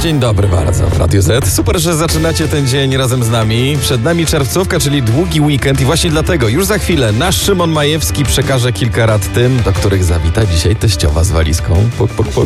Dzień dobry bardzo w Radiu Z. Super, że zaczynacie ten dzień razem z nami. Przed nami czerwcówka, czyli długi weekend i właśnie dlatego już za chwilę nasz Szymon Majewski przekaże kilka rad tym, do których zawita dzisiaj teściowa z walizką. Puk, puk, puk.